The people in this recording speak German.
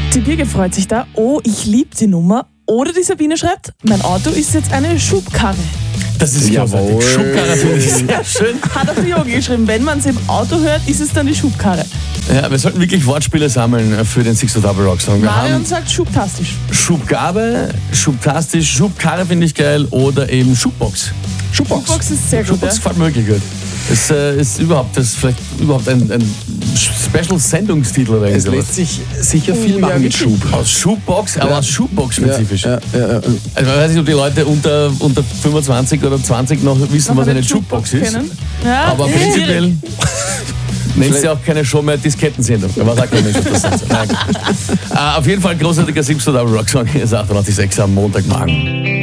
Die Birgit freut sich da. Oh, ich liebe die Nummer. Oder die Sabine schreibt, mein Auto ist jetzt eine Schubkarre. Das ist großartig. Schubkarre finde ich sehr schön. Hat auch der Yogi geschrieben, wenn man es im Auto hört, ist es dann die Schubkarre. Ja, wir sollten wirklich Wortspiele sammeln für den Six Double Rock Song. Wir Marion haben sagt schubtastisch. Schubgabe, schubtastisch, Schubkarre finde ich geil oder eben Schubbox. Schubbox ist sehr gut. Schubbox gefällt mir wirklich gut. Es ist vielleicht überhaupt ein Special-Sendungstitel oder Es irgendwas. lässt sich sicher viel machen mit Schub. Aus Schubbox, aber aus Schubbox spezifisch. Ja. Also ich weiß nicht, ob die Leute unter 25 oder 20 noch wissen, was eine Jukebox ist. kennen. Ja, Aber prinzipiell nennt sie auch keine Show mehr Diskettensendung. Was sagt der Mensch, was das ist? Auf jeden Fall ein großartiger 7. Double Rock Song. Hier ist 88.6 am Montagmorgen.